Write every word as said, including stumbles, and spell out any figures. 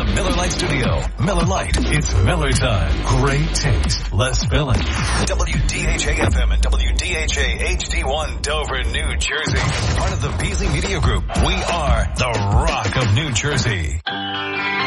the Miller Lite studio. Miller Lite, it's Miller time. Great taste, less filling. W D H A F M and W D H A H D one Dover, New Jersey. Part of the Beasley Media Group. We are the Rock of New Jersey.